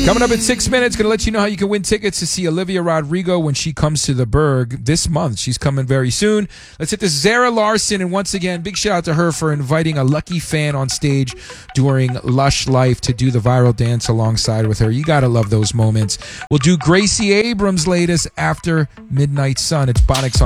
Coming up in 6 minutes, going to let you know how you can win tickets to see Olivia Rodrigo when she comes to the Berg this month. She's coming very soon. Let's hit this Zara Larson, and once again, big shout out to her for inviting a lucky fan on stage during Lush Life to do the viral dance alongside with her. You got to love those moments. We'll do Gracie Abrams' latest after Midnight Sun. It's Bonix on